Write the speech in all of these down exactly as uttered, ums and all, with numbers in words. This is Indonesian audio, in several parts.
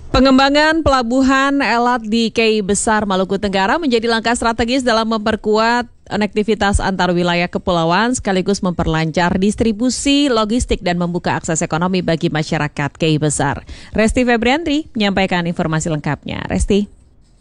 Pengembangan pelabuhan Elat di Kei Besar, Maluku Tenggara menjadi langkah strategis dalam memperkuat konektivitas antar wilayah kepulauan sekaligus memperlancar distribusi logistik dan membuka akses ekonomi bagi masyarakat Kei Besar. Resti Febriantri menyampaikan informasi lengkapnya. Resti.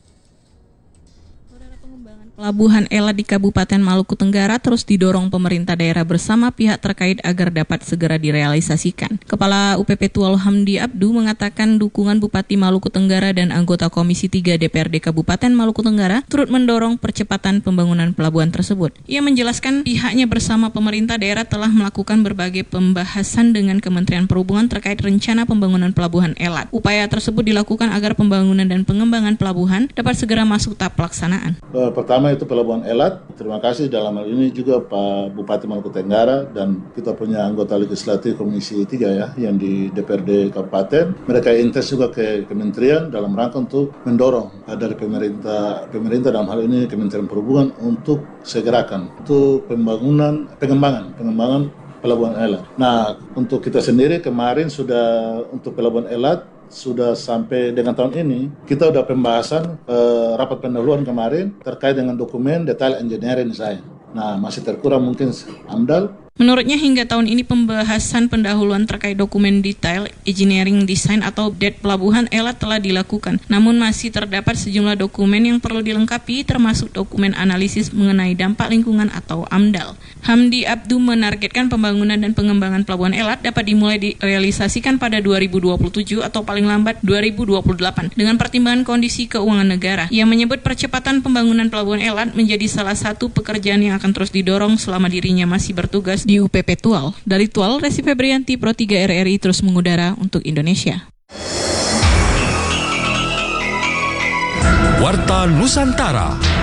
Pelabuhan Elat di Kabupaten Maluku Tenggara terus didorong pemerintah daerah bersama pihak terkait agar dapat segera direalisasikan. Kepala U P P Tual Hamdi Abdu mengatakan dukungan Bupati Maluku Tenggara dan anggota Komisi tiga D P R D Kabupaten Maluku Tenggara turut mendorong percepatan pembangunan pelabuhan tersebut. Ia menjelaskan pihaknya bersama pemerintah daerah telah melakukan berbagai pembahasan dengan Kementerian Perhubungan terkait rencana pembangunan pelabuhan Elat. Upaya tersebut dilakukan agar pembangunan dan pengembangan pelabuhan dapat segera masuk tahap pelaksanaan. Pertama itu Pelabuhan Elat. Terima kasih dalam hal ini juga Pak Bupati Maluku Tenggara dan kita punya anggota legislatif Komisi tiga ya yang di D P R D Kabupaten. Mereka intens juga ke Kementerian dalam rangka untuk mendorong dari pemerintah pemerintah dalam hal ini Kementerian Perhubungan untuk segerakan untuk pembangunan pengembangan pengembangan Pelabuhan Elat. Nah, untuk kita sendiri kemarin sudah untuk Pelabuhan Elat sudah sampai dengan tahun ini, kita sudah pembahasan eh, rapat pendahuluan kemarin terkait dengan dokumen detail engineering design. Nah, masih terkurang mungkin AMDAL. Menurutnya hingga tahun ini pembahasan pendahuluan terkait dokumen detail engineering design atau D E D Pelabuhan Elat telah dilakukan. Namun masih terdapat sejumlah dokumen yang perlu dilengkapi termasuk dokumen analisis mengenai dampak lingkungan atau AMDAL. Hamdi Abdu menargetkan pembangunan dan pengembangan Pelabuhan Elat dapat dimulai direalisasikan pada dua ribu dua puluh tujuh atau paling lambat dua ribu dua puluh delapan dengan pertimbangan kondisi keuangan negara. Ia menyebut percepatan pembangunan Pelabuhan Elat menjadi salah satu pekerjaan yang akan terus didorong selama dirinya masih bertugas di U P P Tual. Dari Tual, Resti Febriantri, Pro tiga R R I terus mengudara untuk Indonesia. Warta Nusantara.